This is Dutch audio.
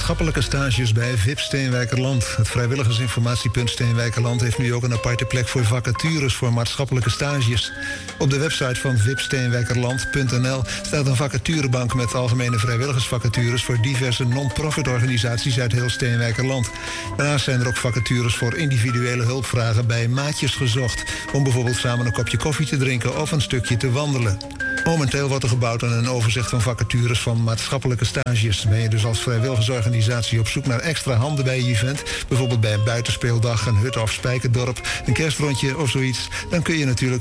maatschappelijke stages bij VIP Steenwijkerland. Het vrijwilligersinformatiepunt Steenwijkerland heeft nu ook een aparte plek voor vacatures voor maatschappelijke stages. Op de website van vipsteenwijkerland.nl staat een vacaturebank met algemene vrijwilligersvacatures voor diverse non-profit organisaties uit heel Steenwijkerland. Daarnaast zijn er ook vacatures voor individuele hulpvragen bij maatjes gezocht, om bijvoorbeeld samen een kopje koffie te drinken of een stukje te wandelen. Momenteel wordt er gebouwd aan een overzicht van vacatures van maatschappelijke stages. Ben je dus als vrijwilligersorganisatie op zoek naar extra handen bij je event, bijvoorbeeld bij een buitenspeeldag, een hut of spijkerdorp, een kerstrondje of zoiets, dan kun je natuurlijk